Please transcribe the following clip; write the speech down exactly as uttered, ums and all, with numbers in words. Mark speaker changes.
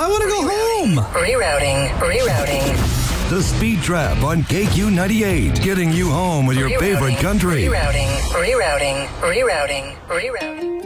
Speaker 1: I want to go home.
Speaker 2: Rerouting. Rerouting.
Speaker 3: The Speed Trap on K Q ninety-eight, getting you home with your
Speaker 2: Rerouting.
Speaker 3: favorite country.
Speaker 2: Rerouting. Rerouting. Rerouting. Rerouting.